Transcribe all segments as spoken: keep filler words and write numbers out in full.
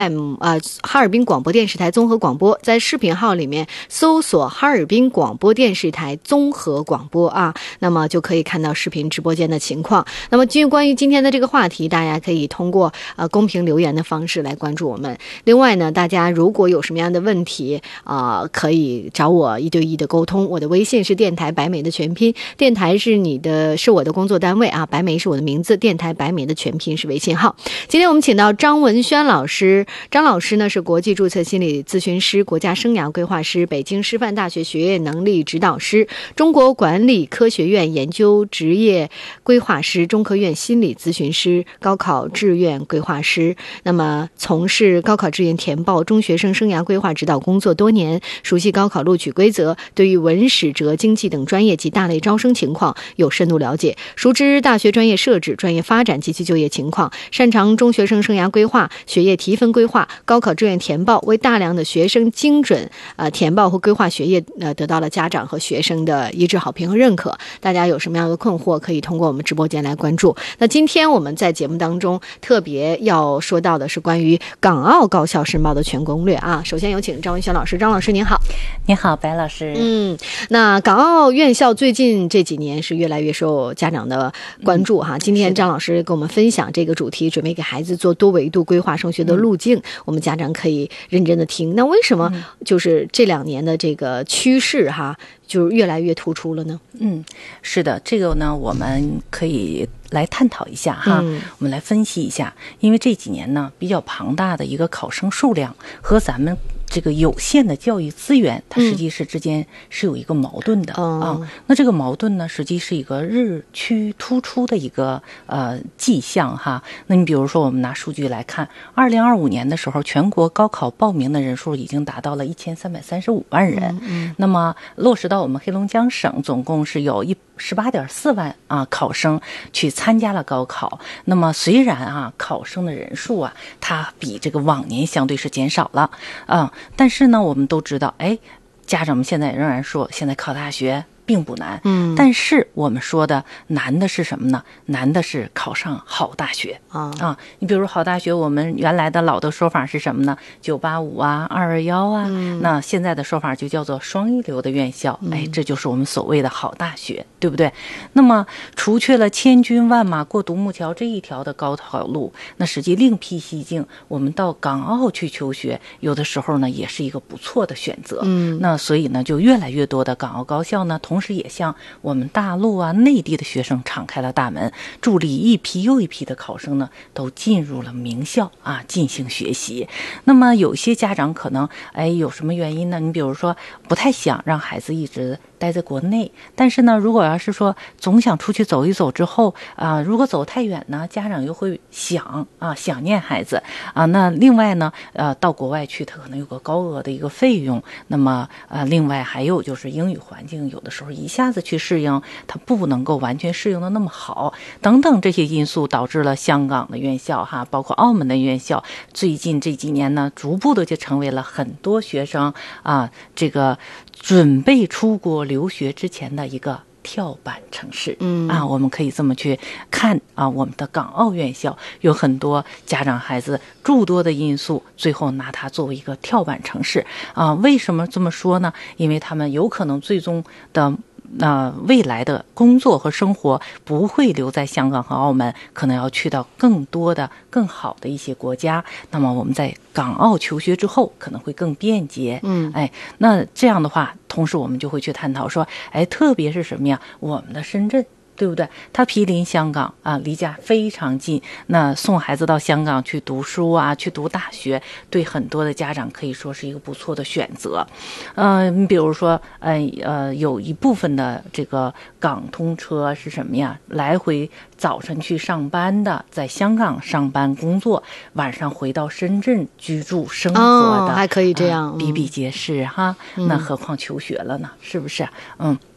M 呃，哈尔滨广播电视台综合广播，在视频号里面搜索哈尔滨广播电视台综合广播啊，那么就可以看到视频直播间的情况。那么基于关于今天的这个话题，大家可以通过呃公屏留言的方式来关注我们。另外呢，大家如果有什么样的问题啊、呃，可以找我一对一的沟通。我的微信是电台白美的全拼，电台是你的是我的工作单位啊，白美是我的名字，电台白美的全拼是微信号。今天我们请到张文轩老师。张老师呢是国际注册心理咨询师、国家生涯规划师、北京师范大学学业能力指导师、中国管理科学院研究职业规划师、中科院心理咨询师、高考志愿规划师。那么从事高考志愿填报、中学生生涯规划指导工作多年，熟悉高考录取规则，对于文史哲经济等专业及大类招生情况有深度了解，熟知大学专业设置、专业发展及其就业情况，擅长中学生生涯规划、学业提分规划、高考志愿填报，为大量的学生精准呃填报和规划学业呃得到了家长和学生的一致好评和认可。大家有什么样的困惑，可以通过我们直播间来关注。那今天我们在节目当中特别要说到的是关于港澳高校申报的全攻略啊。首先有请张文轩老师，张老师您好。 你好，白老师。 嗯，那港澳院校最近这几年是越来越受家长的关注哈。今天张老师跟我们分享这个主题，准备给孩子做多维度规划升学的路径。嗯，我们家长可以认真的听。那为什么就是这两年的这个趋势哈，就是越来越突出了呢？ 嗯，是的，这个呢，我们可以来探讨一下哈，嗯、我们来分析一下，因为这几年呢，比较庞大的一个考生数量和咱们这个有限的教育资源，它实际是之间是有一个矛盾的、嗯、啊。那这个矛盾呢，实际是一个日趋突出的一个呃迹象哈。那你比如说，我们拿数据来看，二零二五年的时候，全国高考报名的人数已经达到了一千三百三十五万人。嗯嗯、那么落实到我们黑龙江省，总共是有一十八点四万啊考生去参加了高考。那么虽然啊考生的人数啊，它比这个往年相对是减少了啊。但是呢，我们都知道，哎，家长们现在仍然说，现在考大学并不难，嗯，但是我们说的难的是什么呢？难的是考上好大学啊啊！你比如好大学，我们原来的老的说法是什么呢？九八五啊，二二幺啊，嗯、那现在的说法就叫做双一流的院校，哎，这就是我们所谓的好大学，对不对？那么除去了千军万马过独木桥这一条的高考路，那实际另辟蹊径，我们到港澳去求学，有的时候呢也是一个不错的选择。嗯，那所以呢，就越来越多的港澳高校呢，同时也向我们大陆啊、内地的学生敞开了大门，助力一批又一批的考生呢，都进入了名校啊，进行学习。那么有些家长可能，哎，有什么原因呢？你比如说，不太想让孩子一直待在国内，但是呢，如果要是说总想出去走一走之后啊、呃，如果走太远呢，家长又会想啊想念孩子啊。那另外呢，呃，到国外去，他可能有个高额的一个费用。那么呃，另外还有就是英语环境，有的时候一下子去适应，他不能够完全适应的那么好，等等这些因素导致了香港的院校哈，包括澳门的院校，最近这几年呢，逐步的就成为了很多学生啊这个准备出国留学之前的一个跳板城市。嗯啊，我们可以这么去看啊，我们的港澳院校有很多家长孩子诸多的因素，最后拿它作为一个跳板城市啊。为什么这么说呢？因为他们有可能最终的那、呃、未来的工作和生活不会留在香港和澳门，可能要去到更多的更好的一些国家。那么我们在港澳求学之后可能会更便捷。嗯，哎，那这样的话，同时我们就会去探讨说，哎，特别是什么呀？我们的深圳，对不对？它毗邻香港啊，离家非常近。那送孩子到香港去读书啊，去读大学，对很多的家长可以说是一个不错的选择。呃，你比如说，呃呃，有一部分的这个港通车是什么呀？来回早晨去上班的，在香港上班工作，晚上回到深圳居住生活的， 哦、还可以这样、 呃、比比皆是哈。嗯、那何况求学了呢？是不是？嗯。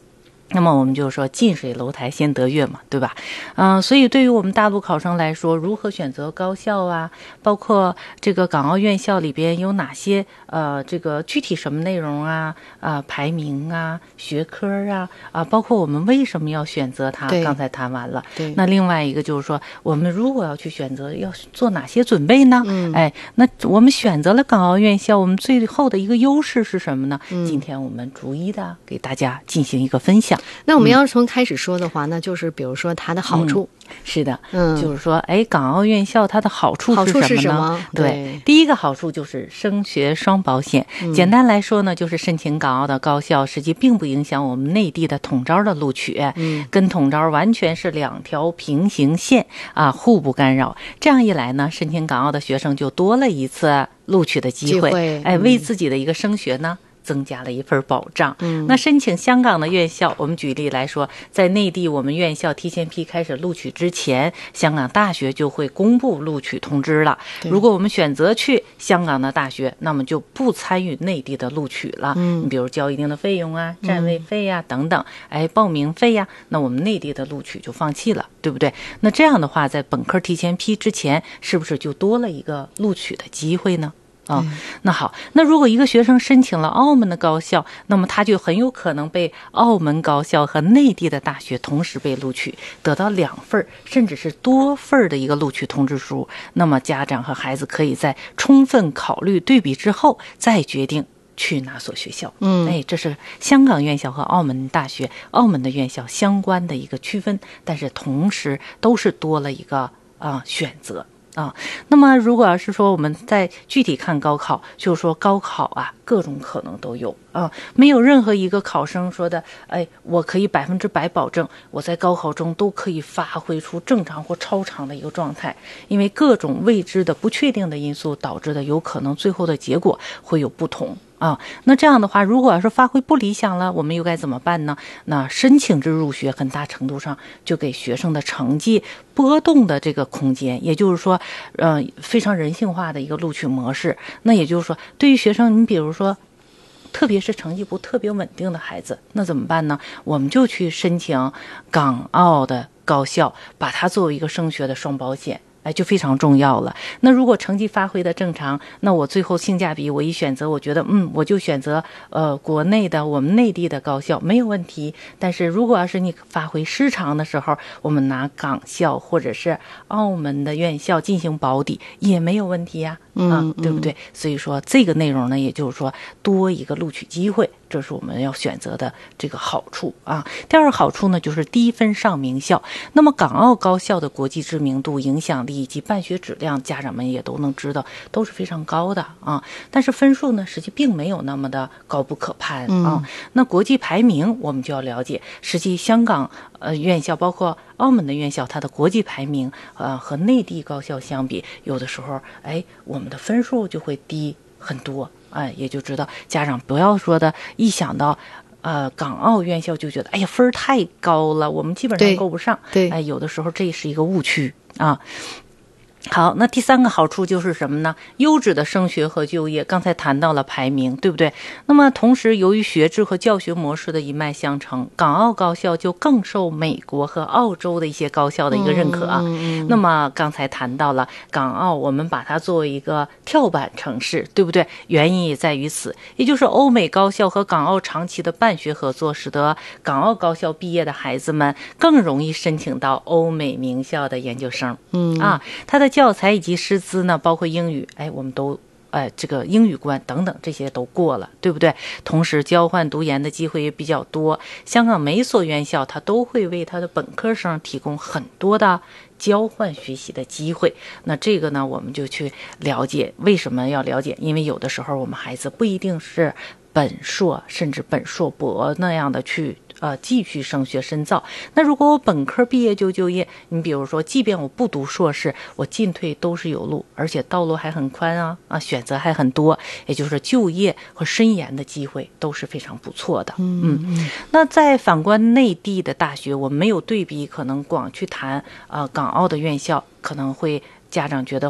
那么我们就说近水楼台先得月嘛，对吧？嗯、呃，所以对于我们大陆考生来说，如何选择高校啊，包括这个港澳院校里边有哪些呃这个具体什么内容啊啊、呃、排名啊学科啊啊，包括我们为什么要选择它，刚才谈完了。 对。 那另外一个就是说，我们如果要去选择，要做哪些准备呢？ 嗯， 哎，那我们选择了港澳院校，我们最后的一个优势是什么呢？嗯、今天我们逐一的给大家进行一个分享。 那我们要是从开始说的话，嗯、那就是比如说它的好处。 嗯、是的， 嗯， 就是说，哎，港澳院校它的好处是什么呢？ 好处是什么？ 对， 对， 第一个好处就是升学双保险。嗯、简单来说呢，就是申请港澳的高校，实际并不影响我们内地的统招的录取，嗯，跟统招完全是两条平行线啊，互不干扰。这样一来呢，申请港澳的学生就多了一次录取的机会， 机会哎，为自己的一个升学呢。增加了一份保障。 嗯， 那申请香港的院校，我们举例来说，在内地我们院校提前批开始录取之前，香港大学就会公布录取通知了。如果我们选择去香港的大学，那么就不参与内地的录取了。嗯，你比如交一定的费用啊、占位费呀、啊、等等，哎，报名费呀、啊，那我们内地的录取就放弃了，对不对？那这样的话，在本科提前批之前，是不是就多了一个录取的机会呢？啊、哦，那好，那如果一个学生申请了澳门的高校，那么他就很有可能被澳门高校和内地的大学同时被录取，得到两份甚至是多份的一个录取通知书。那么家长和孩子可以在充分考虑对比之后，再决定去哪所学校。 嗯， 哎，这是香港院校和澳门大学、澳门的院校相关的一个区分，但是同时都是多了一个啊、呃、选择。啊，那么如果要是说我们再具体看高考，就是说高考啊，各种可能都有啊，没有任何一个考生说的，哎，我可以百分之百保证我在高考中都可以发挥出正常或超常的一个状态，因为各种未知的不确定的因素导致的有可能最后的结果会有不同。啊，那这样的话，如果要是发挥不理想了，我们又该怎么办呢？那申请制入学很大程度上就给学生的成绩波动的这个空间，也就是说，呃，非常人性化的一个录取模式。那也就是说，对于学生，你比如说，特别是成绩不特别稳定的孩子，那怎么办呢？我们就去申请港澳的高校，把它作为一个升学的双保险。哎，就非常重要了。那如果成绩发挥的正常，那我最后性价比我一选择，我觉得嗯，我就选择呃国内的我们内地的高校没有问题。但是如果要是你发挥失常的时候，我们拿港校或者是澳门的院校进行保底也没有问题呀、啊， 嗯， 啊，对不对？所以说这个内容呢，也就是说多一个录取机会。这是我们要选择的这个好处啊。第二个好处呢，就是低分上名校。那么港澳高校的国际知名度、影响力以及办学质量，家长们也都能知道，都是非常高的啊。但是分数呢，实际并没有那么的高不可攀啊。嗯、那国际排名我们就要了解，实际香港呃院校包括澳门的院校，它的国际排名呃和内地高校相比，有的时候哎我们的分数就会低很多。哎，也就知道家长不要说的，一想到，呃，港澳院校就觉得，哎呀，分儿太高了，我们基本上够不上。 对， 哎，有的时候这是一个误区啊。好，那第三个好处就是什么呢？优质的升学和就业。刚才谈到了排名，对不对？那么同时，由于学制和教学模式的一脉相承，港澳高校就更受美国和澳洲的一些高校的一个认可啊。 嗯嗯、 那么刚才谈到了港澳，我们把它作为一个跳板城市，对不对？原因也在于此，也就是欧美高校和港澳长期的办学合作，使得港澳高校毕业的孩子们更容易申请到欧美名校的研究生。 嗯啊，它的教材以及师资呢，包括英语，哎，我们都哎这个英语关等等这些都过了，对不对？同时交换读研的机会也比较多，香港每所院校它都会为它的本科生提供很多的交换学习的机会。那这个呢，我们就去了解为什么要了解，因为有的时候我们孩子不一定是本硕甚至本硕博那样的去呃继续升学深造。那如果我本科毕业就就业，你比如说即便我不读硕士，我进退都是有路，而且道路还很宽啊啊，选择还很多，也就是就业和深研的机会都是非常不错的。 嗯嗯。 那在反观内地的大学，我们没有对比，可能光去谈呃港澳的院校，可能会家长觉得会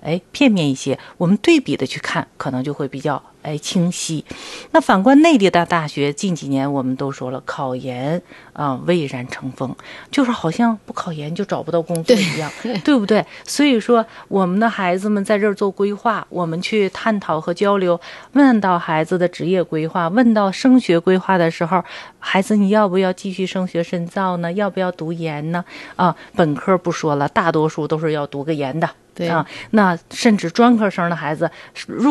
哎片面一些，我们对比的去看，可能就会比较哎清晰。那反观内地的大学，近几年我们都说了，考研啊、呃、蔚然成风，就是好像不考研就找不到工作一样， 对, 对不对？所以说我们的孩子们在这儿做规划，我们去探讨和交流，问到孩子的职业规划，问到升学规划的时候，孩子你要不要继续升学深造呢？要不要读研呢？啊，本科不说了，大多数都是要读个研的。 对啊，那甚至专科生的孩子入